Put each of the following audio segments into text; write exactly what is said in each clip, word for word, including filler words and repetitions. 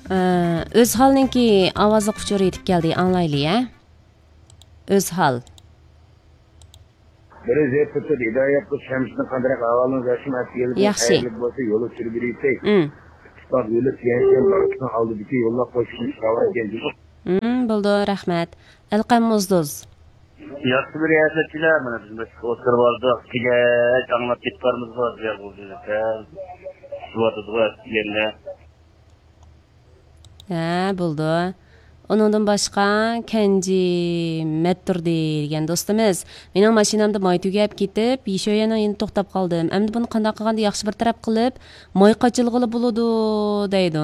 Öz halninki avazliq uçuru yetib keldi, anlaylı ya. Öz hal. Bir zeyt tuttu, hidayet bu şemsinin kandırak avalını zaşım hep Yaxşı. hayırlık bolsa yolu sürüp yürüyecek. Hmm. Bak yolu siyasen barışın aldığındaki yolla koşmuş kavar geldi. Hmm, buldu, rahmet. Elqam muzduz. Yaxşı bir riyasetçiler mi? Biz oturup aldık. Gidek anlat gitparımız var. Ya bu güzel. Suvatı duvar yerine. Ha, buldu. Onundan başqa Kenji Metturdi degan do'stimiz. Mening mashinamda moy tugab ketib, Yeshoyaning endi to'xtab qoldim. Endi buni qanday qilganda yaxshi bir taraf qilib, moy qochilg'ili bo'ladi deydi.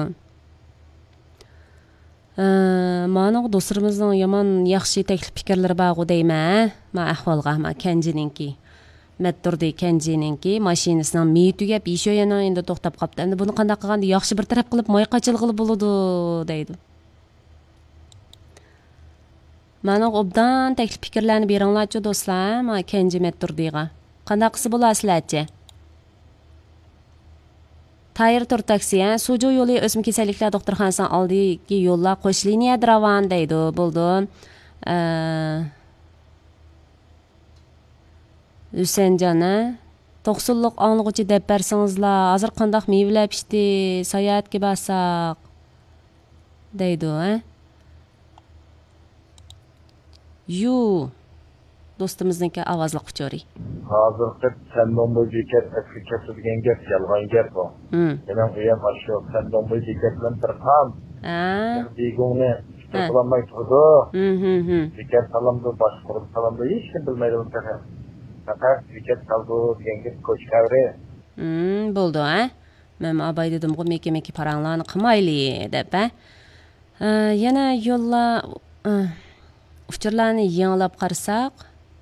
Mana do'stlarimizning yomon yaxshi taklif fikrlari bor deyman. Ma ahvolga, ma Kenjininki. Metturdi Kenjininki mashinasining moy tugab, Yeshoyaning endi to'xtab qoldi. Endi buni qanday qilganda yaxshi bir taraf qilib, moy qochilg'ili bo'ladi deydi. Mana obdan taklif fikrlarni beringlarchi do'stlar, ma Kenji Metturdiga. Qanday qilsa bo'lasizlarchi? Tayir tur taksi, Suju yo'li o'sma kasalliklar doktorxonasining oldidagi yo'llar qo'sh liniyada ravon deydi. Bo'ldi. Hüseynjana to'qsonlik anglag'uchi deb bersingizlar, hozir qanday mevlar pishdi, sayohatga borsaq deydi, ha? Yu do'stimizniki ovozliq uçori. Hazırda sen bomboy ceket Afrikası degan gap yalg'on gap bu. Mening uyam shu sen bomboy ceket bilan bir qam. Ha. Begona qilmay turdi. Mhm. Ceket salamda boshqarib salamda hech kim bilmaydi bu taqa. Faqat ceket saldi degan gap ko'chkavri. Hmm, bo'ldi, ha? Men abay dedim, "Qo'y meke-meke paranglarni qilmayli" deb, ha. Yana yo'llar Uçurlarni yanglab qarasak,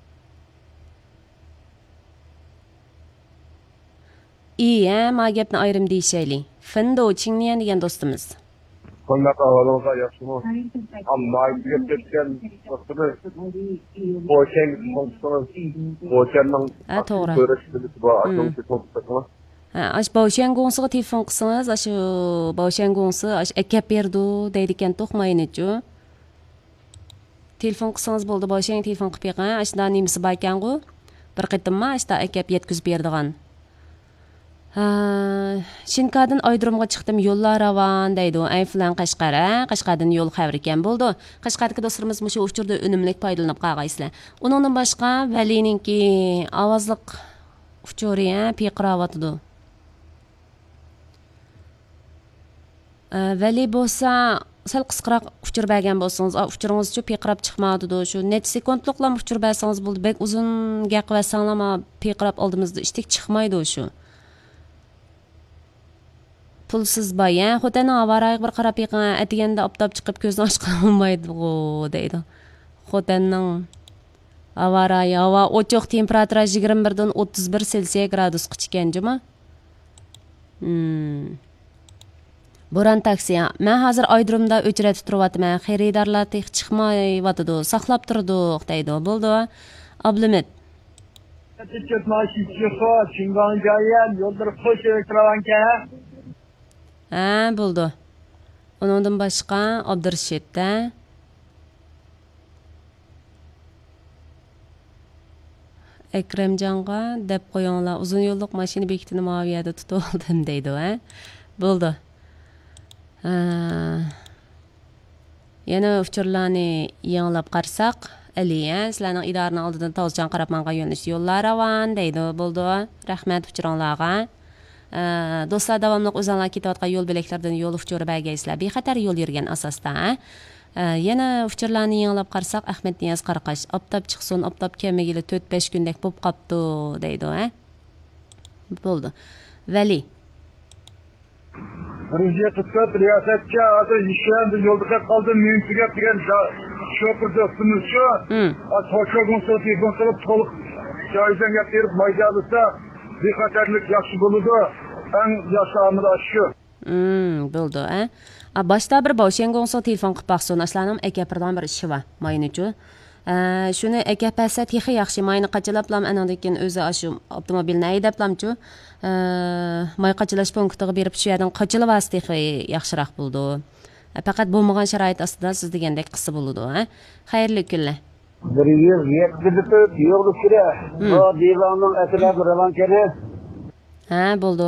iya, ma gapni ayrim deyishayli. Findo Chingnian degan do'stimiz. Qanday avvalga yaxshimi? Amma gap ketgan do'stimiz. Qo'shen qo'shtimiz. Qo'shenning Ha, to'g'ri. ko'rishimiz bor, ajoyib qo'shtimiz. Ha, ash Baoshan Gongsiga telefon qilsangiz, ashu Baoshan Gongsi ash akab berdi deydi ekan to'xmaynichu. Telefon qilsangiz bo'ldi, Baoshan telefon qilib beqan, ashda nimasi bor ekan-ku. Bir qitimma ashda akab yetkazib berdigan. Ha, Shinkadan Aydrumga chiqdim, yo'llar ravon deydi. Ay filan Qashqara, Qashqardan yo'l xabar ekan bo'ldi. Qashqardagi do'stlarimiz mushu uchurda unumlik foydalanib qolgaysizlar. Uningdan boshqa Valininki ovozliq uchuri, ha, piqiravatdi. Vali bo'lsa sal qisqaroq uchur bergan bo'lsangiz, uchuringizchi piqirab chiqmadi shu necha sekundliklam uchur bersangiz bo'ldi. Bek uzun gap qilsanglar, ma piqirab oldimizda ishtik chiqmaydi shu. Pulsiz bayan, xo'tani avaraga bir qarab yiqan, atiganda optab chiqib ko'zni ochqan olmaydi deydi. Xo'tanning avaraya havo ochiq temperatura yigirma bir dan o'ttiz bir Selsiya gradusga chiqqanjimi? Hmm. Boran taksi. Men hozir Aydrumda o'chratib turyapman. Xaridorlar tex chiqmayotdi, saqlab turdik deydi. Bo'ldi. Ablimit. Ticket maaşı çıkıyor, çingan jayan, yollar qo'sh ekranga. Ha, bo'ldi. Uningdan boshqa Abdurshidda Ekremjonga deb qo'yinglar. Uzun yo'llik mashina bekitini maviyada tutib oldim deydi, ha. Bo'ldi. Yana uchurlarni yanglab qarsak, Aliya, sizlarning idoraning oldidan tozjan qarab menga yo'nalish yo'llar ravon deydi. Bo'ldi. Rahmat uchuringlarga. Do'stlar, davomli o'zinglar ketayotgan yo'l belaklardan yo'l uchuri bergaysizlar. Bexatar yo'l yurgan asosda. Yana uchurlarni yanglab qarsak, Ahmed Niyaz Qaraqash, optab chiqsin, optab kelmagili to'rt besh kundek bo'lib qopti deydi, ha. Bo'ldi. Vali Birinci kıskat riyasetçi adı işleyen bir yolda kaldı mümküne diyen şoför dostumuz şu. Toçoğun soğutu konsoluk soluk caizden getirip maydalısa bir kaçarlık yakşı buludu. En yaşı amir aşı. Hmm, bo'ldi, ha. Boshda bir Baoshan Gongso telefon qilib baqsin, aslanım akapirdan bir ishi var, maynichu. Shuni akapasa texi yaxshi mayni qachilablam anandekin o'zi ashu avtomobilni haydablamchu. May qachilash punktiga berib shu yerdan qachilib asdiqi yaxshiroq bo'ldi. Faqat bo'lmagan sharoit ostida siz degandek qilsa bo'ladi, ha. Xayrli kunlar. bir yuz yetti yo'qlik kerak. Bu divanning atrofida ravon kerak. Ha, bo'ldi.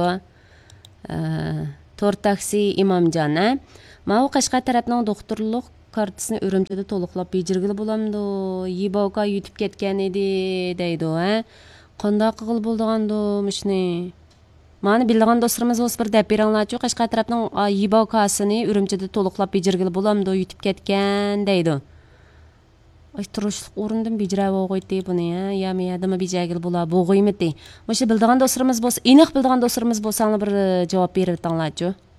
To'r taksi Imomjon, ha. Mana Qashqar tarafning doktorlik kartasini Urumchida to'liqlab bejirgili bo'lamdi. Yibovka yutib ketgan edi, deydi, ha. Qanday qilib bo'ldigandi mushni? Mana bilgan do'stlarimiz o'z bir deb beringlarchi, Qashqar tarafning Yibovkasini Urumchida to'liqlab bejirgili bo'lamdi, yutib ketgan, deydi. Ay turishlik o'rindan bijrab o'g'oydi buni, ha. Yami adama bijagil bo'la, bo'g'oymidi. Mushu bilgan do'stlarimiz bo'lsa, aniq bilgan do'stlarimiz bo'lsa, bir javob berib tanglarchi.